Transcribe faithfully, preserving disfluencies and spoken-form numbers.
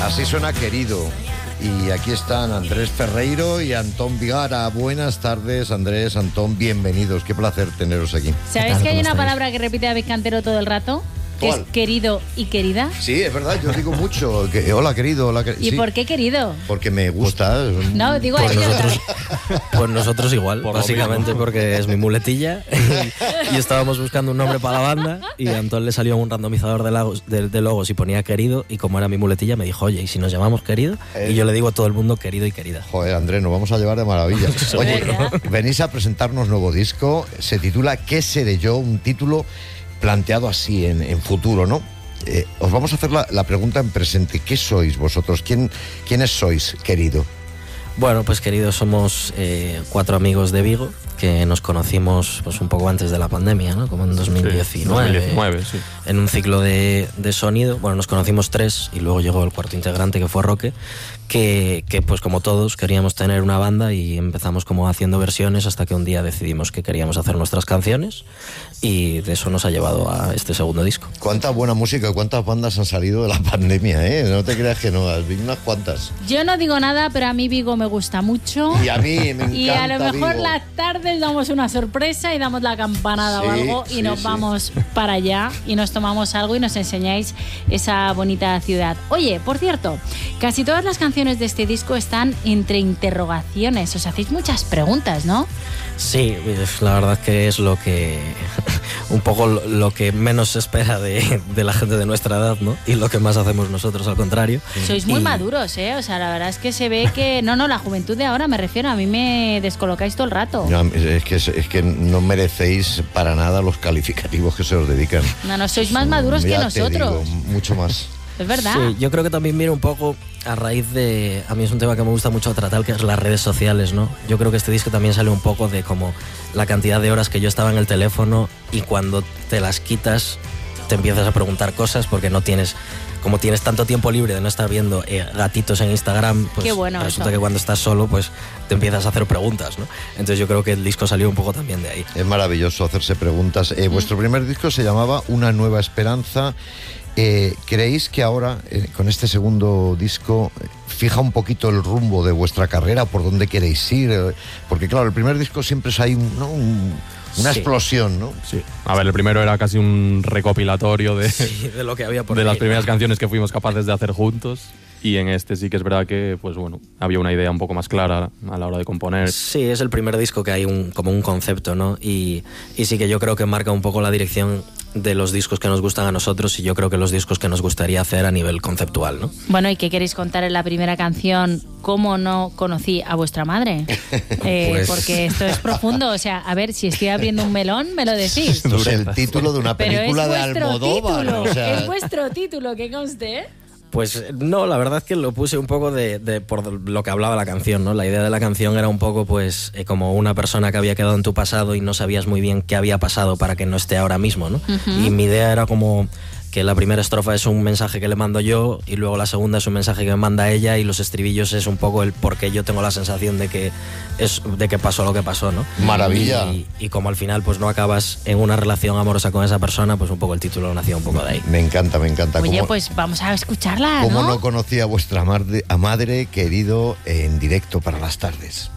Así suena Querido. Y aquí están Andrés Ferreiro y Antón Vigara. Buenas tardes, Andrés, Antón, bienvenidos. Qué placer teneros aquí. ¿Sabéis que hay una palabra que repite David Cantero todo el rato? Que ¿Cuál? es querido y querida. Sí, es verdad, yo digo mucho. Que, hola, querido. Hola, querido. ¿Y sí, por qué querido? porque me gusta. No, digo a Pues ellos. nosotros, pues nosotros igual, Por lo básicamente mismo. porque es mi muletilla y, y estábamos buscando un nombre para la banda y a Antón le salió un randomizador de, lagos, de, de logos y ponía querido y como era mi muletilla me dijo, oye, ¿y si nos llamamos querido? Eh. Y yo le digo a todo el mundo querido y querida. Joder, Andrés, nos vamos a llevar de maravilla. Oye, ¿Verdad? venís a presentarnos nuevo disco. Se titula ¿Qué seré yo? Un título planteado así en, en futuro, ¿no? Eh, os vamos a hacer la, la pregunta en presente. ¿Qué sois vosotros? ¿Quién, ¿Quiénes sois, querido? Bueno, pues queridos, somos eh, cuatro amigos de Vigo que nos conocimos pues un poco antes de la pandemia, ¿no? Como en dos mil diecinueve. Sí, dos mil diecinueve, sí. En un ciclo de, de sonido. Bueno, nos conocimos tres y luego llegó el cuarto integrante que fue Roque, que, que pues como todos queríamos tener una banda y empezamos como haciendo versiones hasta que un día decidimos que queríamos hacer nuestras canciones y de eso nos ha llevado a este segundo disco. Cuánta buena música y cuántas bandas han salido de la pandemia, ¿eh? No te creas que no, has visto unas cuantas. Yo no digo nada, pero a mí Vigo me gusta mucho. Y a mí me encanta Y a lo mejor Vigo. las tardes damos una sorpresa y damos la campanada Sí, o algo y sí, nos sí. vamos para allá y nos tomamos algo y nos enseñáis esa bonita ciudad. Oye, por cierto, casi todas las canciones de este disco están entre interrogaciones. Os hacéis muchas preguntas, ¿no? Sí, pues, la verdad que es lo que un poco lo, lo que menos se espera de, de la gente de nuestra edad, ¿no? Y lo que más hacemos nosotros al contrario. Sois muy Y- maduros, ¿eh? O sea, la verdad es que se ve que... No, no, la juventud de ahora me refiero. A mí me descolocáis todo el rato. No, es, que, es que no merecéis para nada los calificativos que se os dedican. No, no, sois más maduros que Ya te nosotros. digo, mucho más. Es verdad. Sí, yo creo que también viene un poco a raíz de... A mí es un tema que me gusta mucho tratar, que es las redes sociales, ¿no? Yo creo que este disco también sale un poco de como la cantidad de horas que yo estaba en el teléfono y cuando te las quitas te empiezas a preguntar cosas porque no tienes... Como tienes tanto tiempo libre de no estar viendo eh, gatitos en Instagram, pues Qué bueno resulta eso. que cuando estás solo, pues te empiezas a hacer preguntas, ¿no? Entonces yo creo que el disco salió un poco también de ahí. Es maravilloso hacerse preguntas. Eh, vuestro primer disco se llamaba Una Nueva Esperanza. Eh, ¿Creéis que ahora, eh, con este segundo disco, eh, fija un poquito el rumbo de vuestra carrera, por dónde queréis ir? Eh, porque claro, el primer disco siempre es ahí un- ¿no? un- una Sí. explosión, ¿no? Sí. A ver, el primero era casi un recopilatorio de, Sí, de lo que había por de ahí. las primeras canciones que fuimos capaces de hacer juntos. Y en este sí que es verdad que, pues bueno, había una idea un poco más clara a la hora de componer. Sí, es el primer disco que hay un, como un concepto, ¿no? Y, y sí que yo creo que marca un poco la dirección de los discos que nos gustan a nosotros y yo creo que los discos que nos gustaría hacer a nivel conceptual, ¿no? Bueno, ¿y qué queréis contar en la primera canción? ¿Cómo no conocí a vuestra madre? Eh, Pues- Porque esto es profundo. O sea, a ver, si estoy abriendo un melón, me lo decís. Esto es el título de una Pero es película de vuestro Almodóvar. título. O sea, Es vuestro título, que conste, ¿eh? Pues no, la verdad es que lo puse un poco de, de por lo que hablaba la canción, ¿no? La idea de la canción era un poco, pues, eh, como una persona que había quedado en tu pasado y no sabías muy bien qué había pasado para que no esté ahora mismo, ¿no? Y mi idea era como que la primera estrofa es un mensaje que le mando yo y luego la segunda es un mensaje que me manda ella y los estribillos es un poco el por qué yo tengo la sensación de que es de que pasó lo que pasó, ¿no? Maravilla. Y, y como al final pues no acabas en una relación amorosa con esa persona, pues un poco el título nació un poco de ahí. me encanta, me encanta. Oye, ¿Cómo- pues vamos a escucharla, ¿Cómo ¿no? no conocí a vuestra madre, a madre, querido, en directo para las tardes?